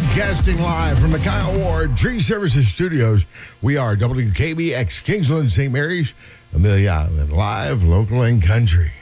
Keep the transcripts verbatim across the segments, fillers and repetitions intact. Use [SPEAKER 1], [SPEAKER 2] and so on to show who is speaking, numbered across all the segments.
[SPEAKER 1] Broadcasting live from the Kyle Ward Tree Services Studios. We are W K B X, Kingsland, Saint Mary's, Amelia Island, live, local, and country.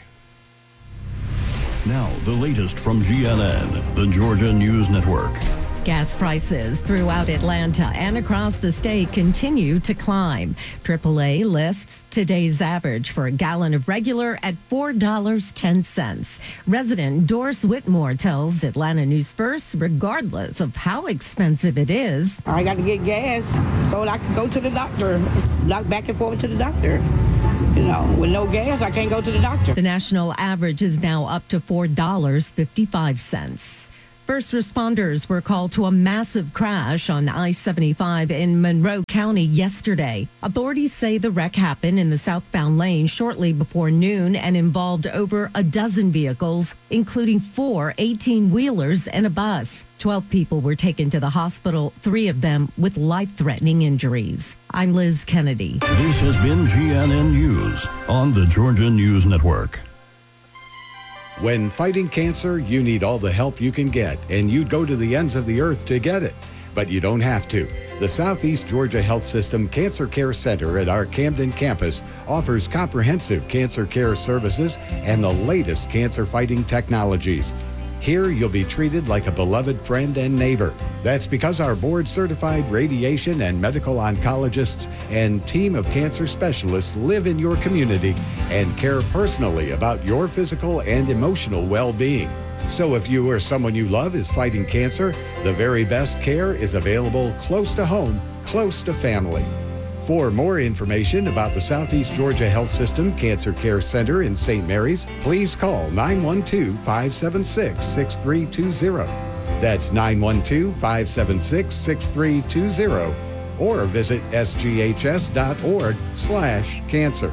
[SPEAKER 2] Now, the latest from G N N, the Georgia News Network.
[SPEAKER 3] Gas prices throughout Atlanta and across the state continue to climb. triple A lists today's average for a gallon of regular at four dollars and ten cents. Resident Doris Whitmore tells Atlanta News First, regardless of how expensive it is,
[SPEAKER 4] I got to get gas so I can go to the doctor, like back and forth to the doctor. You know, with no gas, I can't go to the doctor.
[SPEAKER 3] The national average is now up to four dollars and fifty-five cents. First responders were called to a massive crash on I seventy-five in Monroe County yesterday. Authorities say the wreck happened in the southbound lane shortly before noon and involved over a dozen vehicles, including four eighteen-wheelers and a bus. Twelve people were taken to the hospital, three of them with life-threatening injuries. I'm Liz Kennedy.
[SPEAKER 2] This has been G N N News on the Georgia News Network.
[SPEAKER 5] When fighting cancer, you need all the help you can get, and you'd go to the ends of the earth to get it. But you don't have to. The Southeast Georgia Health System Cancer Care Center at our Camden campus offers comprehensive cancer care services and the latest cancer-fighting technologies. Here, you'll be treated like a beloved friend and neighbor. That's because our board-certified radiation and medical oncologists and team of cancer specialists live in your community and care personally about your physical and emotional well-being. So if you or someone you love is fighting cancer, the very best care is available close to home, close to family. For more information about the Southeast Georgia Health System Cancer Care Center in Saint Mary's, please call nine one two, five seven six, six three two zero. That's nine one two, five seven six, six three two zero. Or visit s g h s dot org slash cancer.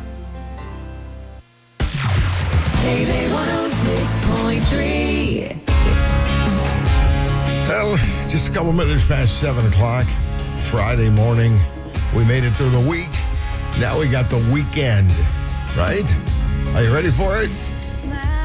[SPEAKER 3] K B one oh six point three.
[SPEAKER 1] Well, just a couple minutes past seven o'clock, Friday morning. We made it through the week. Now we got the weekend, right? Are you ready for it?